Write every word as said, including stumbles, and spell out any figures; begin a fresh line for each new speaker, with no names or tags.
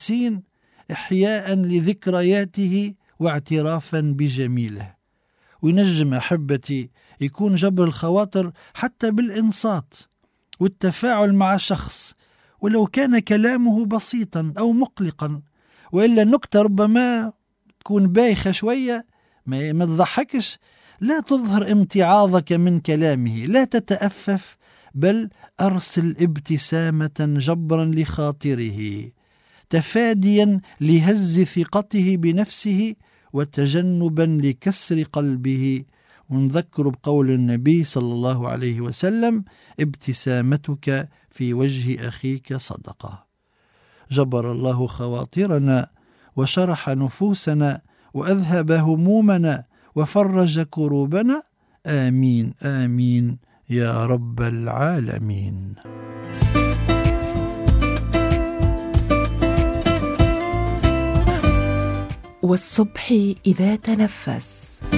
وخمسين إحياء لذكرياته واعترافا بجميله. وينجم أحبتي يكون جبر الخواطر حتى بالإنصات والتفاعل مع شخص ولو كان كلامه بسيطا أو مقلقا، وإلا النكتة ربما تكون بايخة شوية ما تضحكش، لا تظهر امتعاضك من كلامه، لا تتأفف، بل أرسل ابتسامة جبرا لخاطره تفاديا لهز ثقته بنفسه وتجنبا لكسر قلبه. ونذكر بقول النبي صلى الله عليه وسلم: ابتسامتك في وجه أخيك صدقة. جبر الله خواطرنا وشرح نفوسنا وأذهب همومنا وفرج كروبنا. آمين آمين يا رب العالمين.
والصبح إذا تنفس